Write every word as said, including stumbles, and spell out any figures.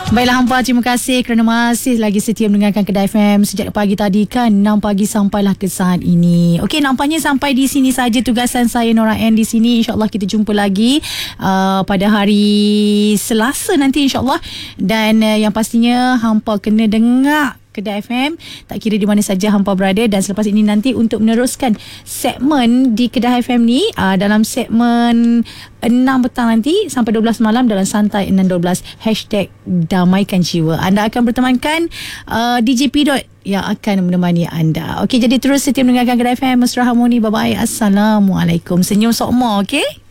Baiklah hampa, terima kasih kerana masih lagi setia mendengarkan Kedah F M sejak pagi tadi kan, enam pagi sampailah ke saat ini. Okey, nampaknya sampai di sini saja tugasan saya Nora N di sini. InsyaAllah kita jumpa lagi uh, pada hari Selasa nanti insyaAllah. Dan uh, yang pastinya hampa kena dengar Kedah F M tak kira di mana saja hampa berada. Dan selepas ini nanti untuk meneruskan segmen di Kedah F M ni uh, dalam segmen enam petang nanti sampai dua belas malam dalam Santai enam dua belas hashtag Damaikan Jiwa. Anda akan bertemankan uh, D J P Dot yang akan menemani anda. Okey, jadi terus setia mendengarkan Kedah F M. Mesra Harmoni. Bye bye. Assalamualaikum. Senyum sokmo, okey?